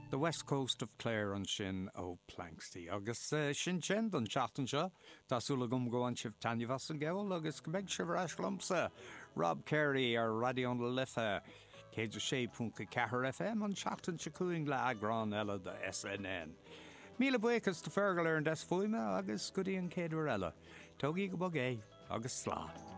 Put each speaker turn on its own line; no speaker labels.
The West Coast of Clare an sin ó Planksty. Agus sin don seachtain seo, tásúla go an sibh tainmhas an geol agus go mbeidh sibh ais lumsa. Rob Carey ar Radio an Lifa, 106.4 FM an seachtain se cúing le agrán eile de SNN. Míle buchas de fergal ar an des fuime agus godaí an céadúir eile. Tógaí go bog é agus slán.